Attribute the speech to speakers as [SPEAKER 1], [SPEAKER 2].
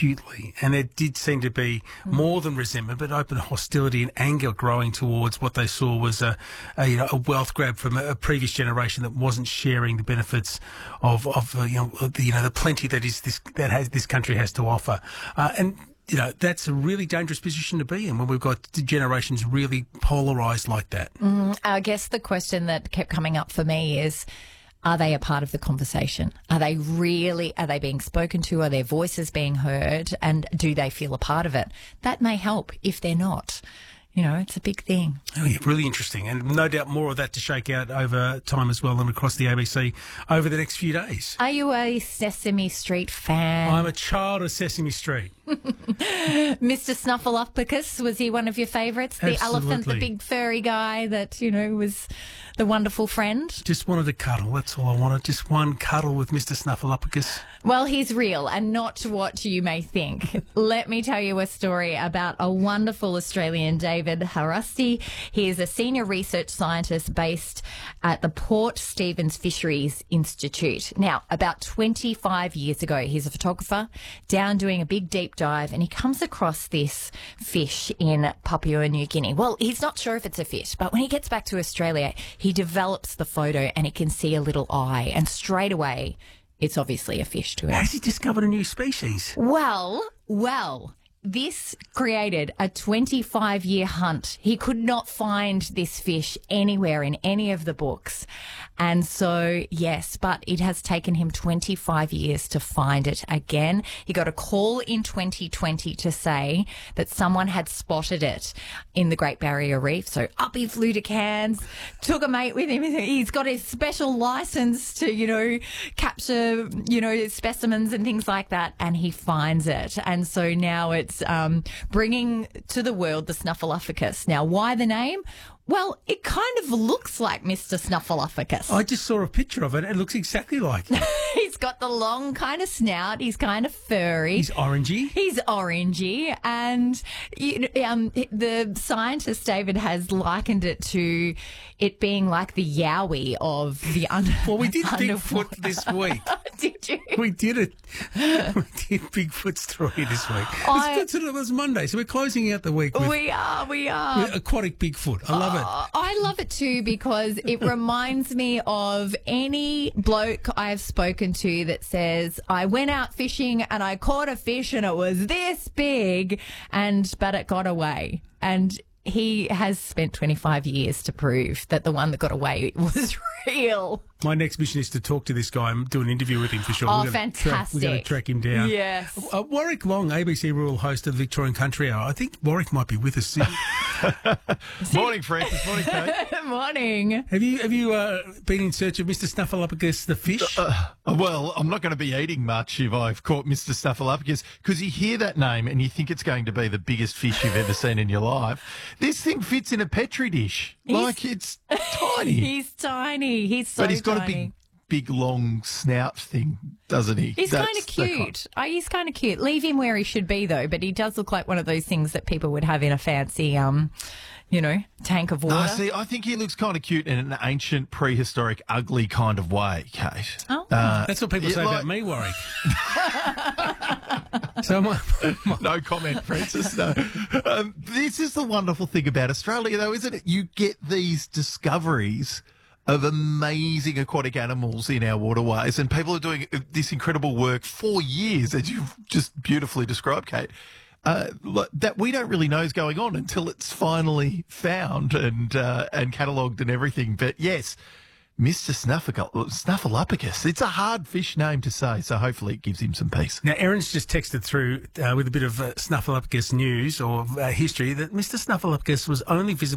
[SPEAKER 1] acutely, and there did seem to be more than resentment, but open hostility and anger growing towards what they saw was a wealth grab from a previous generation that wasn't sharing the benefits of the plenty that this country has to offer, and. That's a really dangerous position to be in when we've got generations really polarised like that.
[SPEAKER 2] I guess the question that kept coming up for me is, are they a part of the conversation? Are they being spoken to? Are their voices being heard? And do they feel a part of it? That may help if they're not. It's a big thing.
[SPEAKER 1] Oh, yeah, really interesting. And no doubt more of that to shake out over time as well and across the ABC over the next few days.
[SPEAKER 2] Are you a Sesame Street fan?
[SPEAKER 1] I'm a child of Sesame Street.
[SPEAKER 2] Mr. Snuffleupagus, was he one of your favourites? The elephant, the big furry guy that, was the wonderful friend?
[SPEAKER 1] Just wanted a cuddle. That's all I wanted. Just one cuddle with Mr. Snuffleupagus.
[SPEAKER 2] Well, he's real and not what you may think. Let me tell you a story about a wonderful Australian, David Harasti. He is a senior research scientist based at the Port Stephens Fisheries Institute. Now, about 25 years ago, he's a photographer down doing a big deep dive, and he comes across this fish in Papua New Guinea. Well, he's not sure if it's a fish, but when he gets back to Australia, he develops the photo and he can see a little eye, and straight away, it's obviously a fish to him.
[SPEAKER 1] Has he discovered a new species?
[SPEAKER 2] Well, this created a 25-year hunt. He could not find this fish anywhere in any of the books. And so, yes, but it has taken him 25 years to find it again. He got a call in 2020 to say that someone had spotted it in the Great Barrier Reef. So up he flew to Cairns, took a mate with him. He's got his special license to, capture, specimens and things like that. And he finds it. And so now it's bringing to the world the Snuffleupagus. Now, why the name? Well, it kind of looks like Mr. Snuffleupagus.
[SPEAKER 1] I just saw a picture of it. It looks exactly like it.
[SPEAKER 2] He's got the long kind of snout. He's kind of furry.
[SPEAKER 1] He's orangey.
[SPEAKER 2] And the scientist, David, has likened it to it being like the Yowie of the
[SPEAKER 1] Well, we did Bigfoot this week.
[SPEAKER 2] Did you?
[SPEAKER 1] We did it. We did Bigfoot's story this week. It was Monday, so we're closing out the week with
[SPEAKER 2] We are.
[SPEAKER 1] aquatic Bigfoot. I love it.
[SPEAKER 2] I love it too because it reminds me of any bloke I've spoken to that says, I went out fishing and I caught a fish and it was this big, but it got away. And he has spent 25 years to prove that the one that got away was real.
[SPEAKER 1] My next mission is to talk to this guy and do an interview with him for sure.
[SPEAKER 2] Oh, fantastic.
[SPEAKER 1] We're going to track him down.
[SPEAKER 2] Yes.
[SPEAKER 1] Warwick Long, ABC rural host of the Victorian Country Hour. I think Warwick might be with us soon.
[SPEAKER 3] Morning, Francis. Morning, Kate.
[SPEAKER 2] Morning.
[SPEAKER 1] Have you been in search of Mr. Snuffleupagus the fish?
[SPEAKER 3] Well, I'm not going to be eating much if I've caught Mr. Snuffleupagus, because you hear that name and you think it's going to be the biggest fish you've ever seen in your life. This thing fits in a Petri dish. It's tiny.
[SPEAKER 2] He's tiny. He's so
[SPEAKER 3] tiny. But he's got
[SPEAKER 2] tiny.
[SPEAKER 3] a big, long snout thing, doesn't he?
[SPEAKER 2] He's kind of cute. He's kind of cute. Leave him where he should be, though. But he does look like one of those things that people would have in a fancy, tank of water.
[SPEAKER 3] No, see, I think he looks kind of cute in an ancient, prehistoric, ugly kind of way, Kate.
[SPEAKER 2] Oh.
[SPEAKER 1] That's what people say about me, Warwick.
[SPEAKER 3] No comment, Francis. No. This is the wonderful thing about Australia, though, isn't it? You get these discoveries of amazing aquatic animals in our waterways, and people are doing this incredible work for years, as you've just beautifully described, Kate, that we don't really know is going on until it's finally found and catalogued and everything. But yes, Mr. Snuffleupagus. It's a hard fish name to say, so hopefully it gives him some peace.
[SPEAKER 1] Now, Erin's just texted through with a bit of Snuffleupagus news or history that Mr. Snuffleupagus was only visible